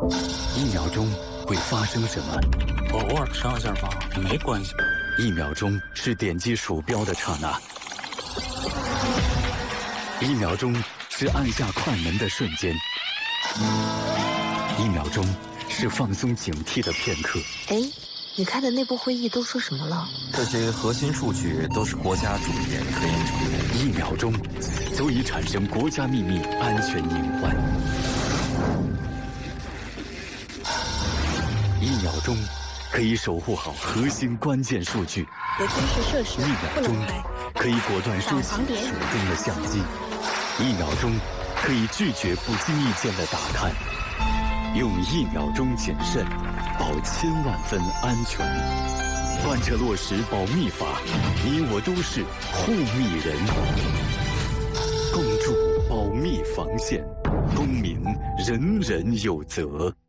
1秒钟会发生什么？ 我偶尔上一下网也没关系。 1秒钟是点击鼠标的刹那，1秒钟是按下快门的瞬间，1秒钟是放松警惕的片刻。 哎，你开的内部会议都说什么了？ 这些核心数据都是国家重点科研成果。 1秒钟足以产生国家秘密安全隐患。1秒钟可以守护好核心关键数据。 有军事设施 1秒钟可以果断收起手中的相机。1秒钟可以拒绝不经意间的打探。用1秒钟谨慎，保千万分安全。贯彻落实保密法，你我都是护密人。共筑保密防线，公民人人有责。